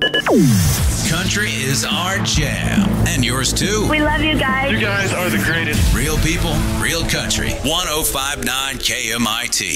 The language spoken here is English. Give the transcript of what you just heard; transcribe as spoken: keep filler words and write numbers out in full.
Country is our jam, and yours too. We love you guys. You guys are the greatest. Real people, real country. one oh five point nine K M I T.